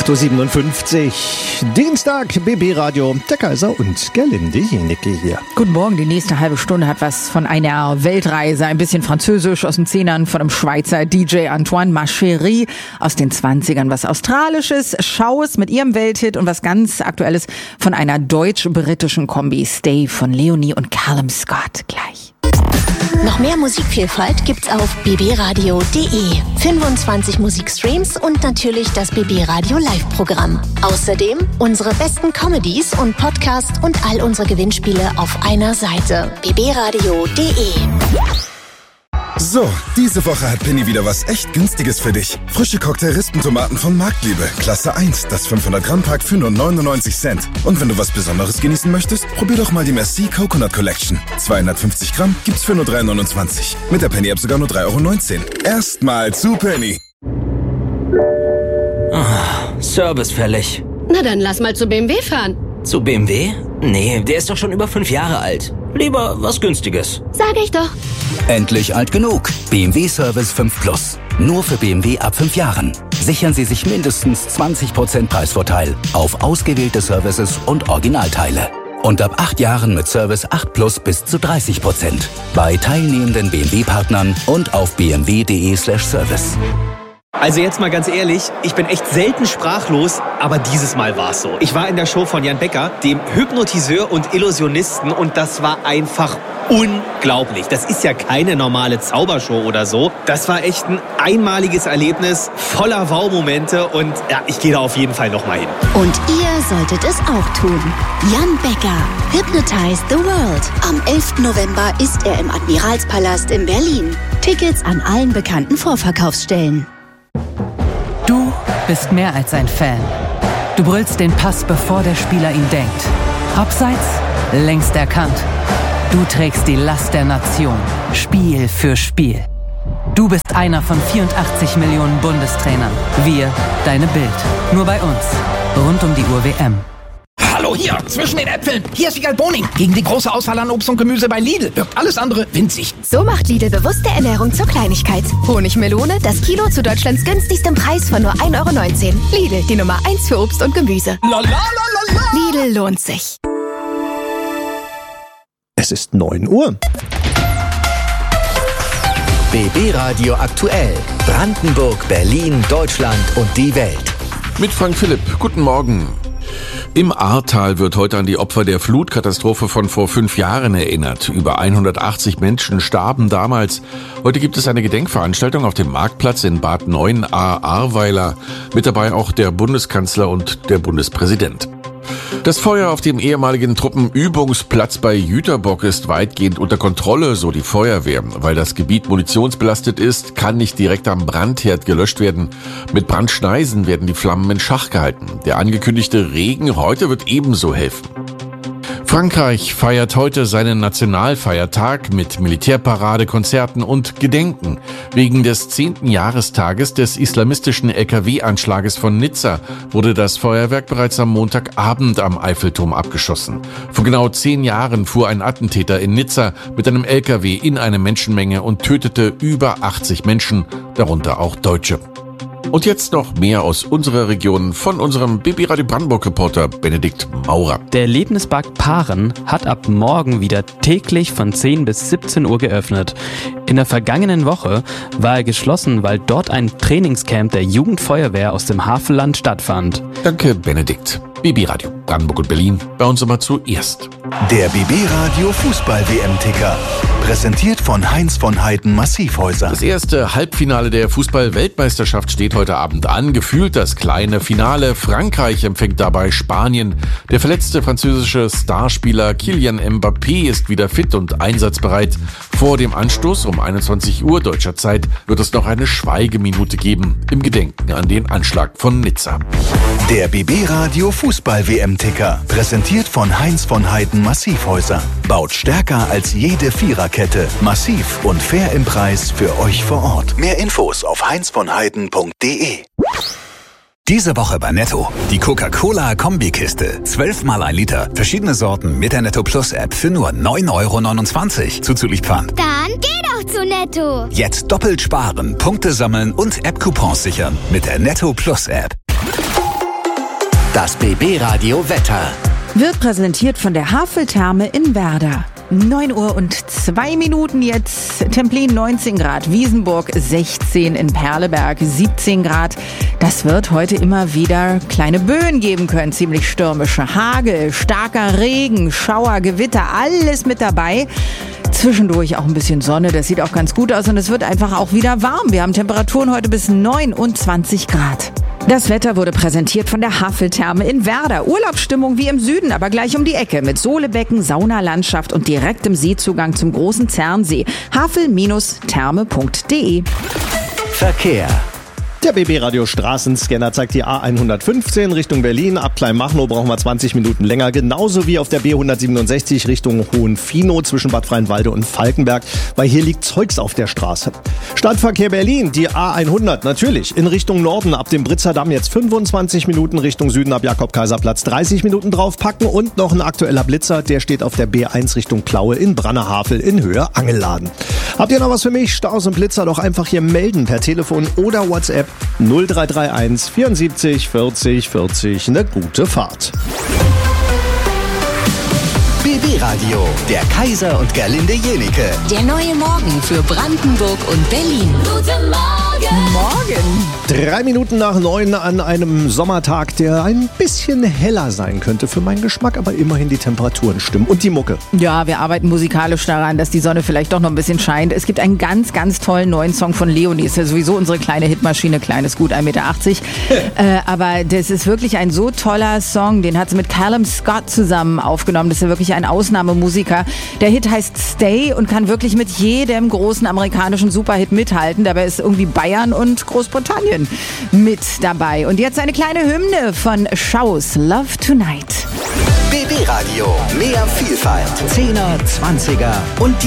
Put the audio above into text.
8.57 Uhr, Dienstag, BB Radio, der Kaiser und Gerlinde Jenecke hier. Guten Morgen, die nächste halbe Stunde hat was von einer Weltreise, ein bisschen Französisch aus den 10ern von einem Schweizer DJ Antoine Machery, aus den 20ern was Australisches, Schaus mit ihrem Welthit und was ganz Aktuelles von einer deutsch-britischen Kombi, Stay von Leonie und Callum Scott gleich. Noch mehr Musikvielfalt gibt's auf bbradio.de. 25 Musikstreams und natürlich das BB Radio Live-Programm. Außerdem unsere besten Comedies und Podcasts und all unsere Gewinnspiele auf einer Seite. bbradio.de. So, diese Woche hat Penny wieder was echt Günstiges für dich. Frische Cocktail-Rispentomaten von Marktliebe. Klasse 1, das 500-Gramm-Pack für nur 99 Cent. Und wenn du was Besonderes genießen möchtest, probier doch mal die Merci Coconut Collection. 250 Gramm gibt's für nur 3,29. Mit der Penny-App sogar nur 3,19 €. Erstmal zu Penny. Service fällig. Na dann lass mal zu BMW fahren. Zu BMW? Nee, der ist doch schon über 5 Jahre alt. Lieber was Günstiges. Sag ich doch. Endlich alt genug. BMW Service 5 Plus. Nur für BMW ab 5 Jahren. Sichern Sie sich mindestens 20% Preisvorteil auf ausgewählte Services und Originalteile. Und ab 8 Jahren mit Service 8 Plus bis zu 30%. Bei teilnehmenden BMW-Partnern und auf bmw.de/service. Also jetzt mal ganz ehrlich, ich bin echt selten sprachlos, aber dieses Mal war's so. Ich war in der Show von Jan Becker, dem Hypnotiseur und Illusionisten, und das war einfach unglaublich. Das ist ja keine normale Zaubershow oder so. Das war echt ein einmaliges Erlebnis, voller Wow-Momente, und ja, ich gehe da auf jeden Fall nochmal hin. Und ihr solltet es auch tun. Jan Becker, Hypnotize the World. Am 11. November ist er im Admiralspalast in Berlin. Tickets an allen bekannten Vorverkaufsstellen. Du bist mehr als ein Fan. Du brüllst den Pass, bevor der Spieler ihn denkt. Abseits, längst erkannt. Du trägst die Last der Nation, Spiel für Spiel. Du bist einer von 84 Millionen Bundestrainern. Wir, deine Bild. Nur bei uns. Rund um die Uhr WM. Hallo hier, zwischen den Äpfeln. Hier ist Wiegald Boning. Gegen die große Auswahl an Obst und Gemüse bei Lidl wirkt alles andere winzig. So macht Lidl bewusste Ernährung zur Kleinigkeit. Honigmelone, das Kilo zu Deutschlands günstigstem Preis von nur 1,19 €. Lidl, die Nummer 1 für Obst und Gemüse. Lidl lohnt sich. Es ist 9 Uhr. BB Radio aktuell. Brandenburg, Berlin, Deutschland und die Welt. Mit Frank Philipp. Guten Morgen. Im Ahrtal wird heute an die Opfer der Flutkatastrophe von vor 5 Jahren erinnert. Über 180 Menschen starben damals. Heute gibt es eine Gedenkveranstaltung auf dem Marktplatz in Bad Neuenahr-Ahrweiler. Mit dabei auch der Bundeskanzler und der Bundespräsident. Das Feuer auf dem ehemaligen Truppenübungsplatz bei Jüterbock ist weitgehend unter Kontrolle, so die Feuerwehr. Weil das Gebiet munitionsbelastet ist, kann nicht direkt am Brandherd gelöscht werden. Mit Brandschneisen werden die Flammen in Schach gehalten. Der angekündigte Regen heute wird ebenso helfen. Frankreich feiert heute seinen Nationalfeiertag mit Militärparade, Konzerten und Gedenken. Wegen des 10. Jahrestages des islamistischen LKW-Anschlages von Nizza wurde das Feuerwerk bereits am Montagabend am Eiffelturm abgeschossen. Vor genau 10 Jahren fuhr ein Attentäter in Nizza mit einem LKW in eine Menschenmenge und tötete über 80 Menschen, darunter auch Deutsche. Und jetzt noch mehr aus unserer Region von unserem BB Radio Brandenburg-Reporter Benedikt Maurer. Der Erlebnispark Paaren hat ab morgen wieder täglich von 10 bis 17 Uhr geöffnet. In der vergangenen Woche war er geschlossen, weil dort ein Trainingscamp der Jugendfeuerwehr aus dem Havelland stattfand. Danke, Benedikt. BB Radio Brandenburg und Berlin, bei uns immer zuerst. Der BB Radio Fußball-WM-Ticker. Präsentiert von Heinz von Heiden Massivhäuser. Das erste Halbfinale der Fußball-Weltmeisterschaft steht heute Abend an. Gefühlt das kleine Finale. Frankreich empfängt dabei Spanien. Der verletzte französische Starspieler Kylian Mbappé ist wieder fit und einsatzbereit. Vor dem Anstoß um 21 Uhr deutscher Zeit wird es noch eine Schweigeminute geben im Gedenken an den Anschlag von Nizza. Der BB Radio Fußball-WM-Ticker. Präsentiert von Heinz von Heiden Massivhäuser. Baut stärker als jede Viererkette. Massiv und fair im Preis für euch vor Ort. Mehr Infos auf heinzvonheiden.de. Diese Woche bei Netto. Die Coca-Cola-Kombikiste. 12 mal 1 Liter. Verschiedene Sorten mit der Netto Plus App für nur 9,29 € zuzüglich Pfand. Dann geh doch zu Netto. Jetzt doppelt sparen, Punkte sammeln und App-Coupons sichern mit der Netto Plus App. Das BB Radio Wetter. Wird präsentiert von der Haveltherme in Werder. 9 Uhr und 2 Minuten jetzt. Templin 19 Grad, Wiesenburg 16, in Perleberg 17 Grad. Das wird heute immer wieder kleine Böen geben können, ziemlich stürmische. Hagel, starker Regen, Schauer, Gewitter, alles mit dabei. Zwischendurch auch ein bisschen Sonne, das sieht auch ganz gut aus und es wird einfach auch wieder warm. Wir haben Temperaturen heute bis 29 Grad. Das Wetter wurde präsentiert von der Haveltherme in Werder. Urlaubsstimmung wie im Süden, aber gleich um die Ecke mit Sohlebecken, Saunalandschaft und direktem Seezugang zum großen Zernsee. havel-therme.de. Verkehr. Der BB-Radio Straßenscanner zeigt die A115 Richtung Berlin. Ab Kleinmachnow brauchen wir 20 Minuten länger. Genauso wie auf der B167 Richtung Hohenfinoh zwischen Bad Freienwalde und Falkenberg, weil hier liegt Zeugs auf der Straße. Stadtverkehr Berlin, die A100 natürlich in Richtung Norden ab dem Britzer Damm jetzt 25 Minuten, Richtung Süden ab Jakob-Kaiser-Platz 30 Minuten draufpacken und noch ein aktueller Blitzer, der steht auf der B1 Richtung Plaue in Brannerhavel in Höhe Angelladen. Habt ihr noch was für mich? Staus und Blitzer doch einfach hier melden per Telefon oder WhatsApp 0331 74 40 40. Eine gute Fahrt. BB Radio, der Kaiser und Gerlinde Jenike. Der neue Morgen für Brandenburg und Berlin. Guten Morgen! Morgen! 3 Minuten nach 9 an einem Sommertag, der ein bisschen heller sein könnte für meinen Geschmack, aber immerhin die Temperaturen stimmen und die Mucke. Ja, wir arbeiten musikalisch daran, dass die Sonne vielleicht doch noch ein bisschen scheint. Es gibt einen ganz, ganz tollen neuen Song von Leonie. Ist ja sowieso unsere kleine Hitmaschine, kleines gut, 1,80 Meter. Aber das ist wirklich ein so toller Song. Den hat sie mit Callum Scott zusammen aufgenommen. Das ist ja wirklich ein Ausnahmemusiker. Der Hit heißt Stay und kann wirklich mit jedem großen amerikanischen Superhit mithalten. Dabei ist irgendwie Bayern und Großbritannien mit dabei. Und jetzt eine kleine Hymne von Schaus, Love Tonight. BB Radio, mehr Vielfalt, 10er, 20er und die